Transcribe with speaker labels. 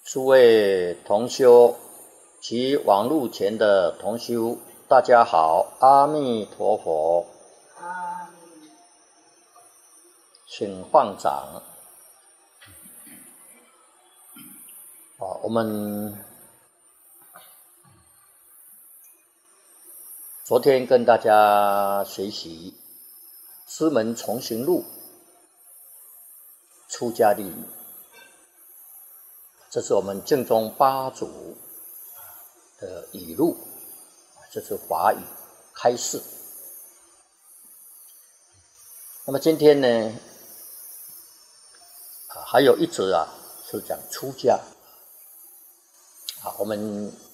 Speaker 1: 诸位同修及网路前的同修，大家好，阿弥陀佛。
Speaker 2: 阿弥，
Speaker 1: 请放掌。我们昨天跟大家学习《师门重行录》出家律仪，这是我们净宗八祖的语录，这是华语开示。那么今天呢，还有一则是讲出家。我们